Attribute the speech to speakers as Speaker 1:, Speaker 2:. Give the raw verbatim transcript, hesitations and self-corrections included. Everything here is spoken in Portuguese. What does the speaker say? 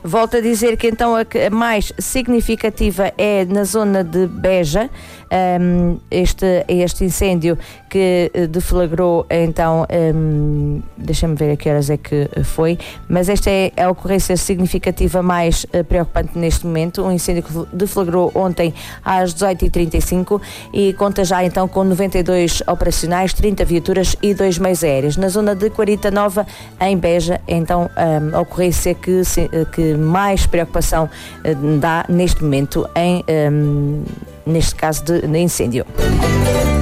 Speaker 1: Volto a dizer que então a, a mais significativa é na zona de Beja, um, este, este incêndio que deflagrou então, um, deixa-me ver a que horas é que foi, mas esta é a ocorrência significativa mais uh, preocupante neste momento, um incêndio que deflagrou ontem às dezoito e trinta e cinco e conta já então com noventa e dois operacionais, trinta viaturas e dois meios aéreos. Na zona de Quarita Nova, em Beja, então um, a ocorrência que, que mais preocupação uh, dá neste momento, em, um, neste caso de, de incêndio.